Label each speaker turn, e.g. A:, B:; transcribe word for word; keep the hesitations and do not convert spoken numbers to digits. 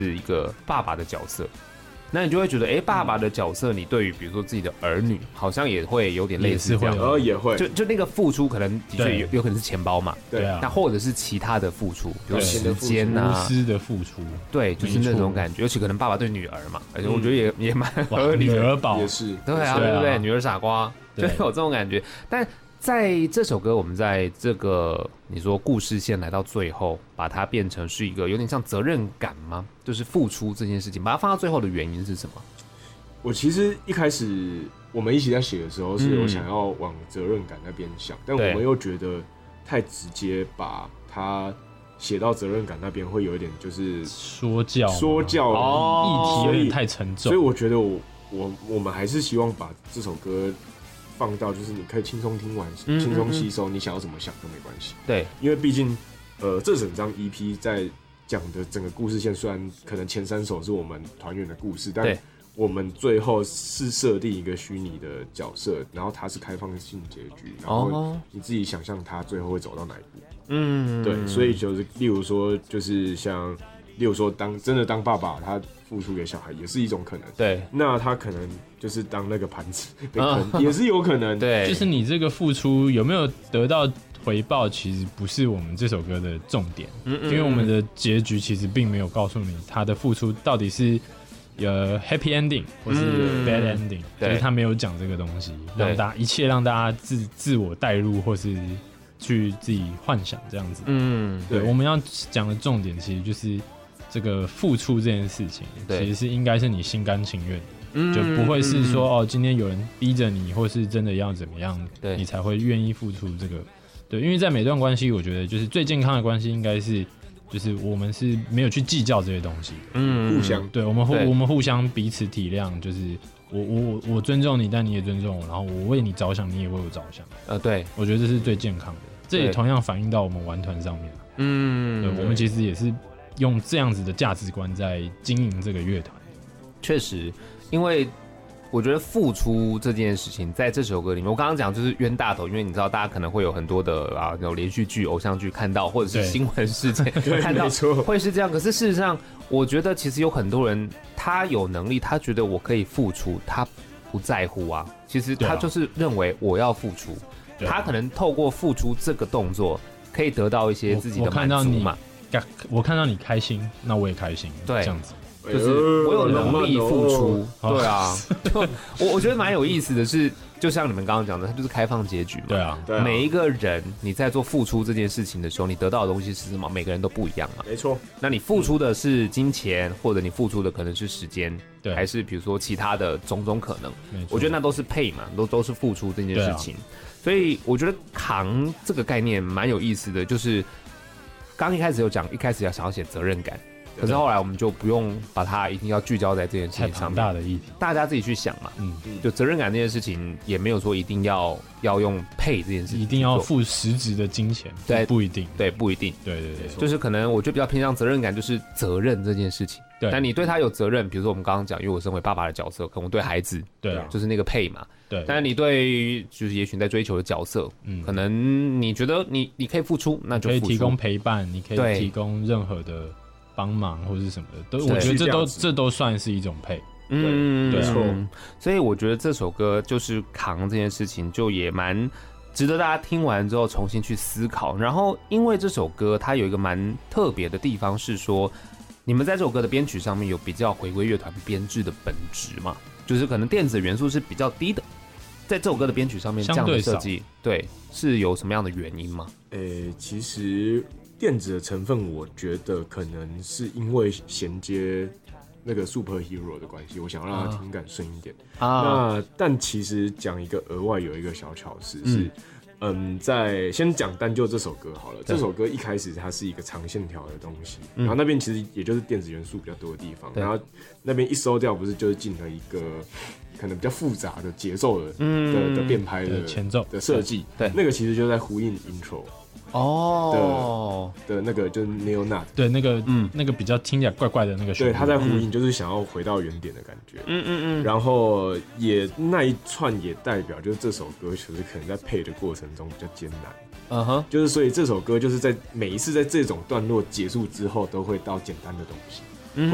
A: 是一个爸爸的角色。那你就会觉得，哎、欸，爸爸的角色，你对于比如说自己的儿女，好像也会有点类似这样，
B: 然后也会，
A: 就就那个付出，可能的确有有可能是钱包嘛，
B: 对啊，
A: 那或者是其他的付出，比如时间啊，
B: 无私的付出，
A: 对，就是那种感觉，尤其可能爸爸对女儿嘛，而且我觉得也、嗯、也蛮合理的，
B: 女儿宝
C: 也是，
A: 对啊，对不对？女儿傻瓜，就有这种感觉，但。在这首歌，我们在这个你说故事线来到最后，把它变成是一个有点像责任感吗？就是付出这件事情，把它放到最后的原因是什么？
C: 我其实一开始我们一起在写的时候，是有想要往责任感那边想，嗯、但我们又觉得太直接，把它写到责任感那边会有一点就是
B: 说教
C: 说教
B: 议题有点太沉重，
C: 所以我觉得我我我们还是希望把这首歌。放到就是你可以轻松听完，轻松吸收，你想要怎么想都没关系。
A: 对，
C: 因为毕竟，呃，这整张 E P 在讲的整个故事线，虽然可能前三首是我们团员的故事，但我们最后是设定一个虚拟的角色，然后它是开放性结局，然后你自己想象它最后会走到哪一步。嗯，对，所以就是例如说，就是像例如说当真的当爸爸，他付出给小孩也是一种可能。
A: 对，
C: 那他可能就是当那个盘子被坑，也是有可能。
A: 对，
B: 就是你这个付出有没有得到回报，其实不是我们这首歌的重点，嗯嗯嗯，因为我们的结局其实并没有告诉你他的付出到底是呃 happy ending 或是 bad ending，嗯、就是他没有讲这个东西，让大家一切让大家自自我代入或是去自己幻想这样子。嗯，对，对我们要讲的重点其实就是这个付出这件事情，其实是应该是你心甘情愿的。嗯、就不会是说、嗯、哦，今天有人逼着你，或是真的要怎么样，你才会愿意付出这个。对，因为在每段关系，我觉得就是最健康的关系应该是，就是我们是没有去计较这些东西的，
C: 嗯，互相，
B: 对我们互我们互相彼此体谅，就是我我我尊重你，但你也尊重我，然后我为你着想，你也为我着想。
A: 呃，对，
B: 我觉得这是最健康的，这也同样反映到我们玩团上面。嗯，对，我们其实也是用这样子的价值观在经营这个乐团。
A: 确实。因为我觉得付出这件事情，在这首歌里面，我刚刚讲就是冤大头，因为你知道大家可能会有很多的啊，有连续剧、偶像剧看到，或者是新闻事件看到，会是这样。可是事实上，我觉得其实有很多人，他有能力，他觉得我可以付出，他不在乎啊。其实他就是认为我要付出，他可能透过付出这个动作，可以得到一些自己的满足嘛。
B: 我看到你开心，那我也开心，对，这样子。
A: 就是我有能力付出，对啊，我我觉得蛮有意思的是，就像你们刚刚讲的，它就是开放结局嘛，
B: 对啊，
A: 对啊，每一个人你在做付出这件事情的时候，你得到的东西是什么？每个人都不一样嘛，
C: 没错。
A: 那你付出的是金钱，或者你付出的可能是时间，对，还是比如说其他的种种可能，我觉得那都是配嘛，都都是付出这件事情。所以我觉得扛这个概念蛮有意思的，就是刚一开始有讲，一开始要想要写责任感。可是后来我们就不用把它一定要聚焦在这件事情上面，
B: 太庞大的议题，
A: 大家自己去想嘛。嗯，就责任感这件事情也没有说一定要要用配这件事情，
B: 一定要付实质的金钱，对，不一定，
A: 对，不一定，
B: 对对对，
A: 就是可能我就比较偏向责任感，就是责任这件事情。对，但你对他有责任，比如说我们刚刚讲，因为我身为爸爸的角色，可能我对孩子，对啊，就是那个配嘛。对，但是你对就是也许你在追求的角色，嗯，可能你觉得你你可以付出，那就付出
B: 可以提供陪伴，你可以提供任何的帮忙或是什么的，都我觉得这都这都算是一种配，
A: 嗯，
C: 没错。
A: 所以我觉得这首歌就是扛这件事情，就也蛮值得大家听完之后重新去思考。然后，因为这首歌它有一个蛮特别的地方是说，你们在这首歌的编曲上面有比较回归乐团编制的本质嘛，就是可能电子元素是比较低的，在这首歌的编曲上面这样的设计，对，是有什么样的原因吗？
C: 诶，其实电子的成分，我觉得可能是因为衔接那个 superhero 的关系，我想让它听感顺一点。啊、那但其实讲一个额外有一个小巧思是，嗯，嗯在先讲单就这首歌好了。这首歌一开始它是一个长线条的东西，嗯、然后那边其实也就是电子元素比较多的地方，然后那边一收掉，不是就是进了一个可能比较复杂的节奏的、嗯、的, 的变拍的
B: 前奏
C: 的设计，对，那个其实就在呼应 intro。哦 的, 的那个就是 Neo Nut，
B: 对，那个嗯，那个比较听起来怪怪的那个旋律，
C: 对，他在呼应，就是想要回到原点的感觉。嗯嗯嗯。然后也那一串也代表，就是这首歌其实可能在配的过程中比较艰难。嗯哼。就是所以这首歌就是在每一次在这种段落结束之后，都会到简单的东西。